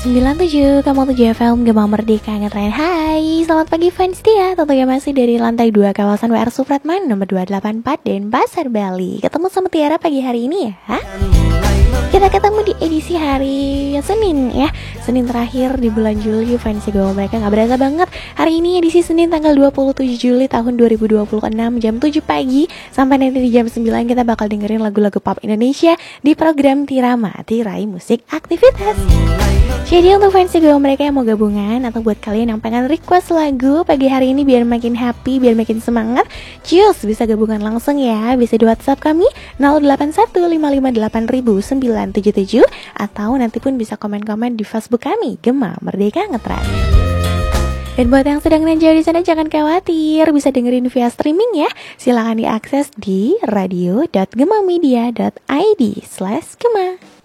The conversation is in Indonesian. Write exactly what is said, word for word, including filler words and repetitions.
sembilan tujuh, kamu tujuh F M, Gema Merdeka Ngetren. Hai, selamat pagi fans dia. Tentunya masih dari lantai dua kawasan W R Supratman nomor dua delapan empat Denpasar, Bali. Ketemu sama Tiara pagi hari ini ya. Kita ketemu di edisi hari Senin ya, Senin terakhir di bulan Juli. Fans Gema Merdeka gak berasa banget. Hari ini edisi Senin tanggal dua puluh tujuh Juli tahun dua ribu dua puluh enam, jam tujuh pagi. Sampai nanti di jam sembilan kita bakal dengerin lagu-lagu pop Indonesia di program Tirama, Tirai Musik Aktivitas. Jadi untuk fans Gema Merdeka yang mau gabungan, atau buat kalian yang pengen request lagu pagi hari ini biar makin happy, biar makin semangat, cus, bisa gabungan langsung ya. Bisa di WhatsApp kami nol delapan satu lima lima delapan nol sembilan tujuh tujuh, atau nanti pun bisa komen-komen di Facebook kami Gema Merdeka Ngetren. Dan buat yang sedang nanjau di sana jangan khawatir, bisa dengerin via streaming ya. Silahkan diakses di radio dot gemamedia dot id slash gema.